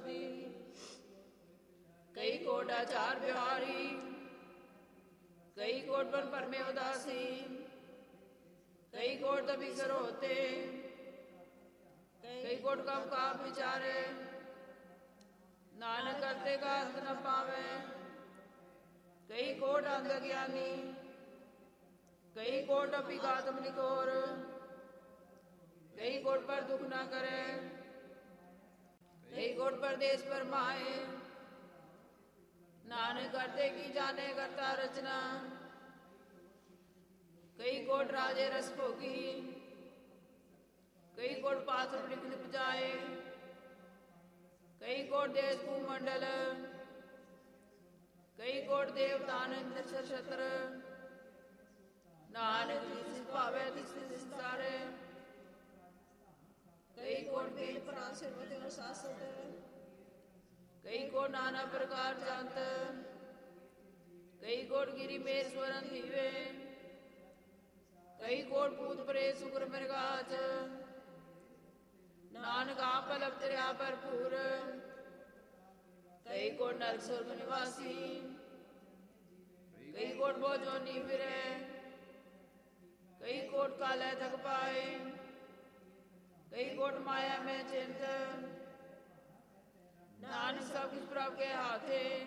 ਕਰਤੀ। ਕਈ ਕੋਟ ਆਚਾਰ ਬਿਹਾਰੀ, कई कोट पर परमे उदासी, कई कोट तभी सर होते, कई कोट कब काप विचारे, नानक करते का अंत न पावे। कई कोट अंध ज्ञानी, कई कोट अपिघातम निकोर, कई कोट पर दुख न करे, कई कोट पर देश पर माए। नानक करते की जाने करता रचना, कई कोट राजे रस भोगी, कई कोट पात्र निकल जाए, कई कोट देश भूमंडल, कई कोट देवतान नक्षत्र। नानक जिस पावे तिस सारे, कई कोट बेल पराशर शासक, कई कोट नाना प्रकार जंत, कई कोट गिरी मेर स्वरन धीवे, कई कोट पूत परे शुक्र मृगाच। नानक आप अलग तेरा भरपूर, कई कोट नरक स्वर्ग निवासी, कई कोट भोजोनी फिरे, कई कोट काले थक पाए, कई कोट माया में चिंत। नानक सब कुछ प्रभु के हाथे,